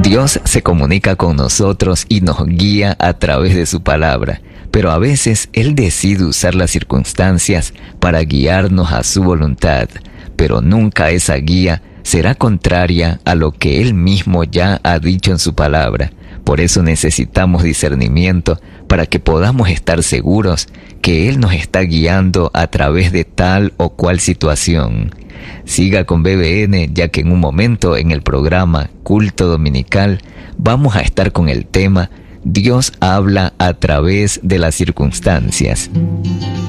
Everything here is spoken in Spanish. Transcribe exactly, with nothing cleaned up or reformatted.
Dios se comunica con nosotros y nos guía a través de su palabra, pero a veces Él decide usar las circunstancias para guiarnos a su voluntad, pero nunca esa guía será contraria a lo que Él mismo ya ha dicho en su palabra. Por eso necesitamos discernimiento para que podamos estar seguros que Él nos está guiando a través de tal o cual situación. Siga con B B N, ya que en un momento en el programa Culto Dominical vamos a estar con el tema Dios habla a través de las circunstancias.